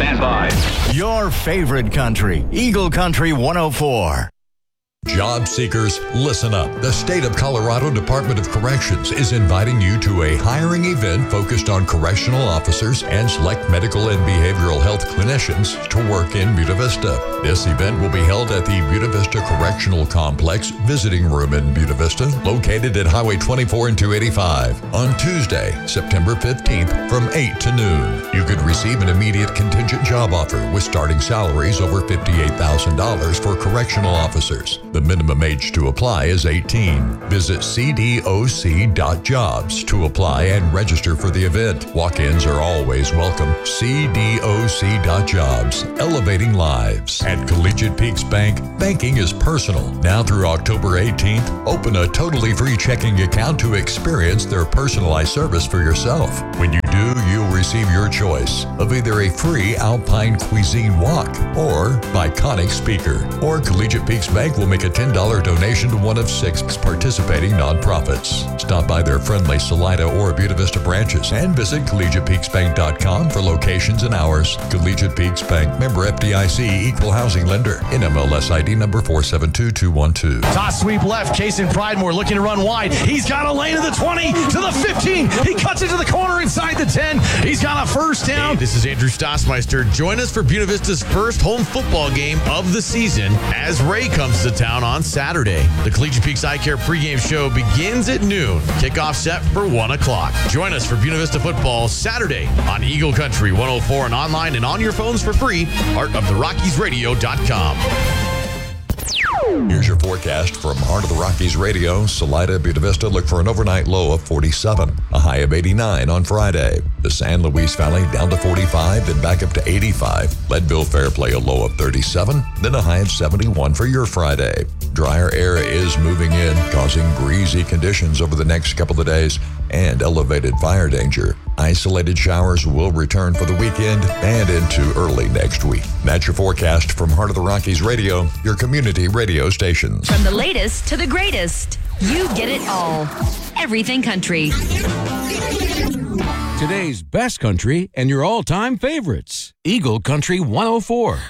stand by. Your favorite country, Eagle Country 104. Job seekers, listen up. The State of Colorado Department of Corrections is inviting you to a hiring event focused on correctional officers and select medical and behavioral health clinicians to work in Buena Vista. This event will be held at the Buena Vista Correctional Complex Visiting Room in Buena Vista, located at Highway 24 and 285, on Tuesday, September 15th from 8 to noon. You could receive an immediate contingent job offer with starting salaries over $58,000 for correctional officers. The minimum age to apply is 18. Visit cdoc.jobs to apply and register for the event. Walk-ins are always welcome. cdoc.jobs, elevating lives. At Collegiate Peaks Bank, banking is personal. Now through October 18th, open a totally free checking account to experience their personalized service for yourself. When you do, you'll receive your choice of either a free Alpine Cuisine walk or Biconic speaker. Or Collegiate Peaks Bank will make a $10 donation to one of 6 participating nonprofits. Stop by their friendly Salida or Buena Vista branches and visit collegiatepeaksbank.com for locations and hours. Collegiate Peaks Bank, member FDIC, equal housing lender, NMLS ID number 472212. Toss sweep left, Kason Pridemore looking to run wide. He's got a lane to the 20, to the 15. He cuts into the corner inside the 10. He's got a first down. Hey, this is Andrew Stossmeister. Join us for Buena Vista's first home football game of the season as Ray comes to town on Saturday. The Collegiate Peaks Eye Care pregame show begins at noon. Kickoff set for 1 o'clock. Join us for Buena Vista football Saturday on Eagle Country 104 and online and on your phones for free. HeartOfTheRockiesRadio.com. Here's your forecast from Heart of the Rockies Radio. Salida, Buena Vista, look for an overnight low of 47, a high of 89 on Friday. The San Luis Valley down to 45, then back up to 85. Leadville Fairplay a low of 37, then a high of 71 for your Friday. Drier air is moving in, causing breezy conditions over the next couple of days and elevated fire danger. Isolated showers will return for the weekend and into early next week. That's your forecast from Heart of the Rockies Radio, your community radio stations. From the latest to the greatest, you get it all. Everything country. Today's best country and your all-time favorites. Eagle Country 104.